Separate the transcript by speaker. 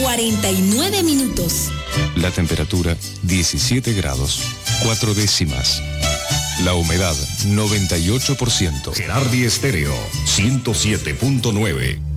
Speaker 1: 49 minutos.
Speaker 2: La temperatura 17 grados, 4 décimas. La humedad 98%.
Speaker 3: Gerardi Estéreo 107.9.